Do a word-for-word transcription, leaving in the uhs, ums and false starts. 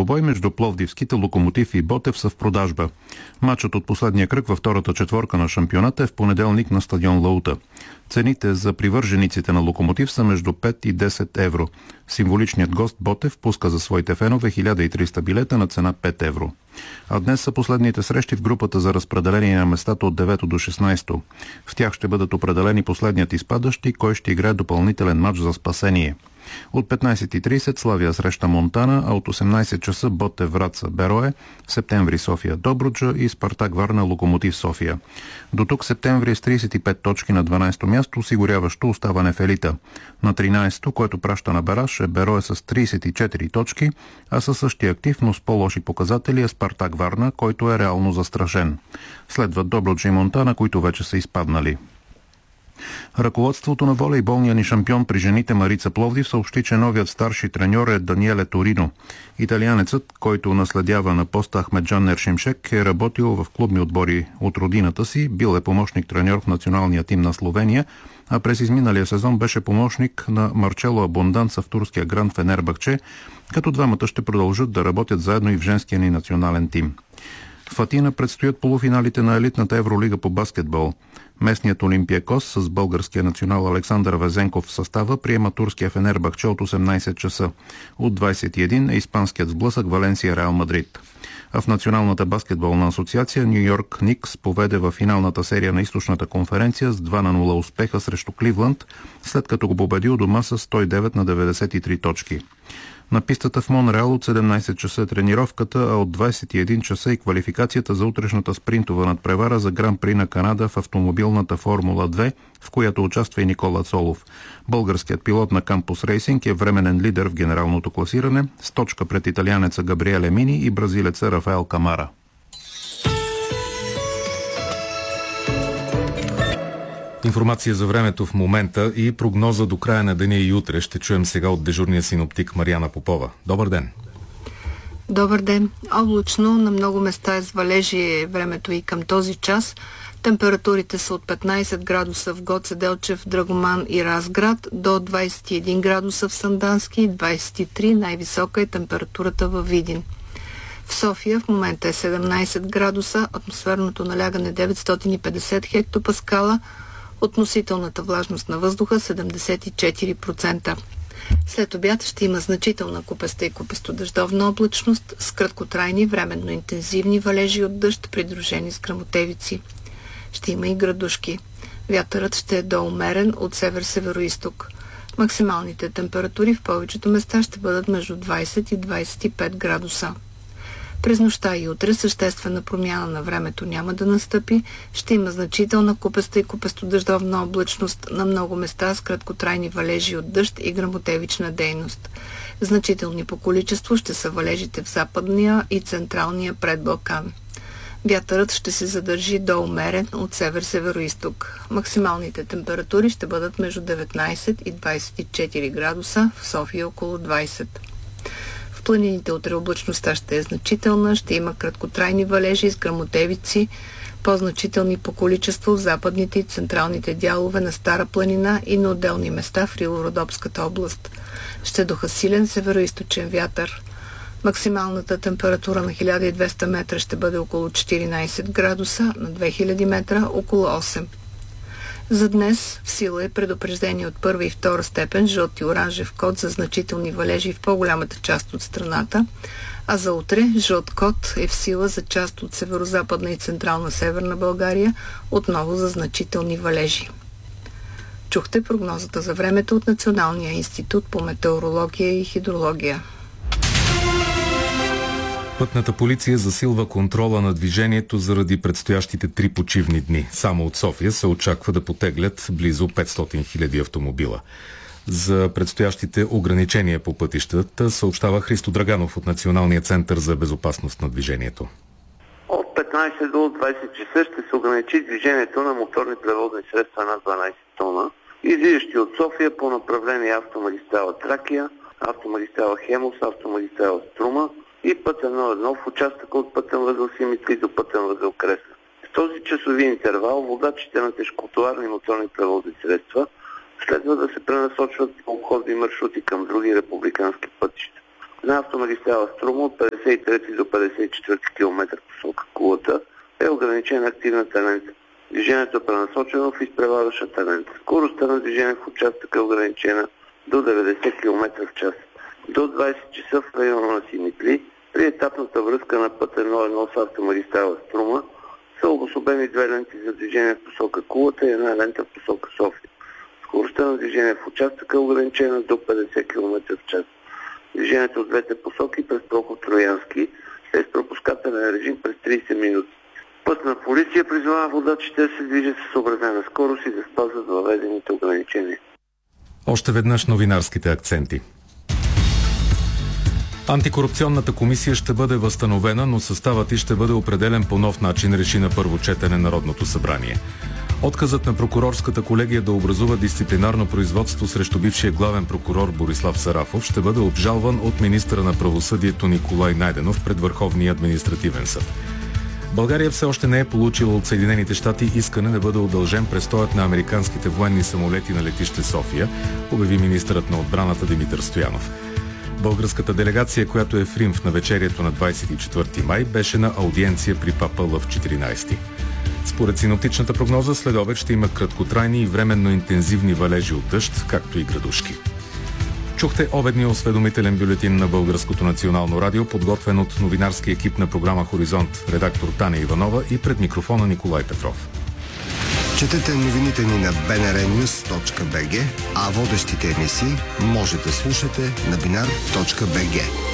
двубой между пловдивските Локомотив и Ботев са в продажба. Матчът от последния кръг във втората четворка на шампионата е в понеделник на стадион Лаута. Цените за привържениците на Локомотив са между пет и десет евро. Символичният гост Ботев пуска за своите фенове хиляда и триста билета на цена пет евро. А днес са последните срещи в групата за разпределение на местата от девето до шестнайсето. В тях ще бъдат определени последният изпадащ и кой ще играе допълнителен матч за спасение. От петнайсет и трийсет Славия среща Монтана, а от осемнайсет часа Ботев Враца Берое, Септември София Добруджа и Спартак Варна Локомотив София. До тук Септември с трийсет и пет точки на дванайсето място, осигуряващо оставане в елита. На тринайсето, което праща на Бераш, е Берое с трийсет и четири точки, а със същия актив, но с по-лоши показатели е Спартак Варна, който е реално застрашен. Следват Добруджа и Монтана, които вече са изпаднали. Ръководството на волейболния ни шампион при жените Марица Пловдив съобщи, че новият старши треньор е Даниеле Торино. Италианецът, който наследява на поста Ахмеджан Нершимшек, е работил в клубни отбори от родината си, бил е помощник треньор в националния тим на Словения, а през изминалия сезон беше помощник на Марчело Абонданца в турския Гранд Фенербахче, като двамата ще продължат да работят заедно и в женския ни национален тим. В Атина предстоят полуфиналите на елитната Евролига по баскетбол. Местният Олимпиакос с българския национал Александър Везенков в състава приема турския Фенербахче от осемнайсет часа. От двайсет и един е испанският сблъсък Валенсия Реал Мадрид. А в Националната баскетболна асоциация Ню Йорк Никс поведе във финалната серия на източната конференция с два на нула успеха срещу Кливланд, след като го победил дома с сто и девет на деветдесет и три точки. На пистата в Монреал от седемнайсет часа е тренировката, а от двайсет и един часа и квалификацията за утрешната спринтова надпревара за Гран-при на Канада в автомобилната Формула две, в която участва и Никола Цолов. Българският пилот на Кампус Рейсинг е временен лидер в генералното класиране, с точка пред италианеца Габриеле Мини и бразилеца Рафаел Камара. Информация за времето в момента и прогноза до края на деня и утре ще чуем сега от дежурния синоптик Мариана Попова. Добър ден! Добър ден! Облачно, на много места е с валежи времето и към този час. Температурите са от петнайсет градуса в Гоце Делчев, Драгоман и Разград до двайсет и един градуса в Сандански, двайсет и три, най-висока е температурата във Видин. В София в момента е седемнайсет градуса, атмосферното налягане деветстотин и петдесет хектопаскала, относителната влажност на въздуха седемдесет и четири процента. След обяд ще има значителна купеста и купестодъждовна облачност с краткотрайни временно интензивни валежи от дъжд, придружени с гръмотевици. Ще има и градушки. Вятърът ще е доумерен от север-североизток. Максималните температури в повечето места ще бъдат между двайсет и двайсет и пет градуса. През нощта и утре съществена промяна на времето няма да настъпи. Ще има значителна купеста и купестодъждовна облачност на много места с краткотрайни валежи от дъжд и гръмотевична дейност. Значителни по количество ще са валежите в западния и централния предбалкан. Вятърът ще се задържи до умерен от север-североизток. Максималните температури ще бъдат между деветнайсет и двайсет и четири градуса, в София около двайсет. В планините утре облачността ще е значителна, ще има краткотрайни валежи с гръмотевици, по-значителни по количество в западните и централните дялове на Стара планина и на отделни места в Рило-Родопската област. Ще духа силен североизточен вятър. Максималната температура на хиляда и двеста метра ще бъде около четиринайсет градуса, на две хиляди метра около осем. За днес в сила е предупреждение от първа и втора степен, жълт и оранжев код за значителни валежи в по-голямата част от страната, а за утре жълт код е в сила за част от северо-западна и централна северна България, отново за значителни валежи. Чухте прогнозата за времето от Националния институт по метеорология и хидрология. Пътната полиция засилва контрола на движението заради предстоящите три почивни дни. Само от София се очаква да потеглят близо петстотин хиляди автомобила. За предстоящите ограничения по пътищата съобщава Христо Драганов от Националния център за безопасност на движението. От петнайсет до двайсет часа ще се ограничи движението на моторни превозни средства над дванайсет тона, излизащи от София по направление автомагистрала Тракия, автомагистрала Хемус, автомагистрала Струма и път едно едно в участъка от пътен възел Симитли до пътен възел Кресна. В този часови интервал водачите на тежкотоварни моторни превозни средства следва да се пренасочват по обходни маршрути към други републикански пътища. На автомагистрала Струма от петдесет и трети до петдесет и четвърти километър посока Кулата е ограничена активната лента. Движението е пренасочено в изпреварващата лента. Скоростта на движение в участъка е ограничена до деветдесет километра в час. До двадесет часа в района на Симитли, при етапната връзка на път едно едно с автомагистрала Струма, са обособени две ленти за движение в посока Кулата и една лента в посока София. Скоростта на движение в участъка е ограничена до петдесет километра в час. Движението от двете посоки през Прокоп Троянски е с пропускателен режим през тридесет минути. Пътна полиция призвава водачите да се движат с съобразена скорост и да спазват въведените ограничения. Още веднъж новинарските акценти. Антикорупционната комисия ще бъде възстановена, но съставът й ще бъде определен по нов начин, реши на първо четене Народното събрание. Отказът на прокурорската колегия да образува дисциплинарно производство срещу бившия главен прокурор Борислав Сарафов ще бъде обжалван от министъра на правосъдието Николай Найденов пред Върховния административен съд. България все още не е получила от Съединените щати искане да бъде удължен престоят на американските военни самолети на летище София, обяви министърът на отбраната Димитър Стоянов. Българската делегация, която е в Рим в навечерието на двадесет и четвърти май, беше на аудиенция при папа Лъв четиринадесети. Според синоптичната прогноза, след обед ще има краткотрайни и временно интензивни валежи от дъжд, както и градушки. Чухте обедния осведомителен бюлетин на Българското национално радио, подготвен от новинарски екип на програма Хоризонт, редактор Таня Иванова и пред микрофона Николай Петров. Четете новините ни на би ен ар нюз точка би джи, а водещите емисии може да слушате на бинар точка би джи.